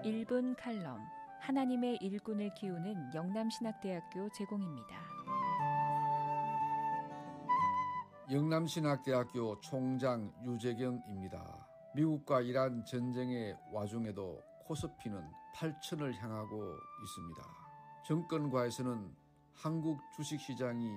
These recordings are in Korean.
1분 칼럼 하나님의 일꾼을 키우는 영남신학대학교 제공입니다. 영남신학대학교 총장 유재경입니다. 미국과 이란 전쟁의 와중에도 코스피는 8천을 향하고 있습니다. 정권과에서는 한국 주식시장이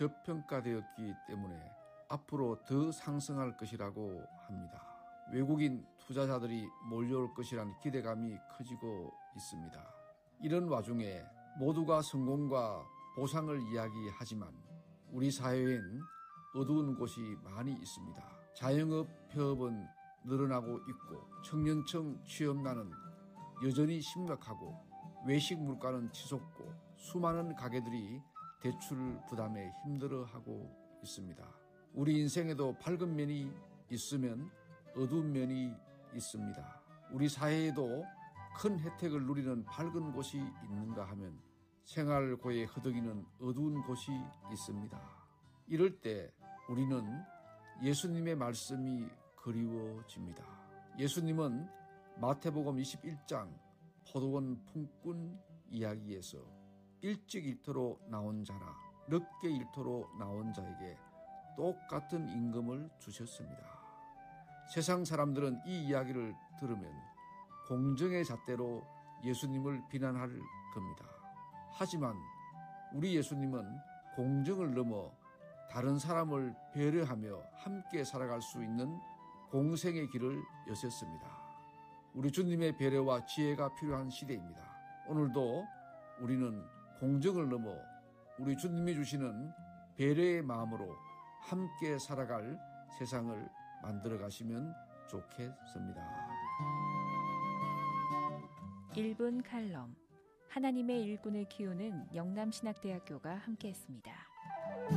저평가되었기 때문에 앞으로 더 상승할 것이라고 합니다. 외국인 투자자들이 몰려올 것이란 기대감이 커지고 있습니다. 이런 와중에 모두가 성공과 보상을 이야기하지만 우리 사회엔 어두운 곳이 많이 있습니다. 자영업 폐업은 늘어나고 있고 청년층 취업난은 여전히 심각하고 외식 물가는 치솟고 수많은 가게들이 대출 부담에 힘들어하고 있습니다. 우리 인생에도 밝은 면이 있으면 어두운 면이 있습니다. 우리 사회에도 큰 혜택을 누리는 밝은 곳이 있는가 하면 생활고에 허덕이는 어두운 곳이 있습니다. 이럴 때 우리는 예수님의 말씀이 그리워집니다. 예수님은 마태복음 21장 포도원 품꾼 이야기에서 일찍 일터로 나온 자나 늦게 일터로 나온 자에게 똑같은 임금을 주셨습니다. 세상 사람들은 이 이야기를 들으면 공정의 잣대로 예수님을 비난할 겁니다. 하지만 우리 예수님은 공정을 넘어 다른 사람을 배려하며 함께 살아갈 수 있는 공생의 길을 여셨습니다. 우리 주님의 배려와 지혜가 필요한 시대입니다. 오늘도 우리는 공정을 넘어 우리 주님이 주시는 배려의 마음으로 함께 살아갈 세상을 만들어 가시면 좋겠습니다. 1분 칼럼 하나님의 일꾼을 키우는 영남신학대학교가 함께했습니다.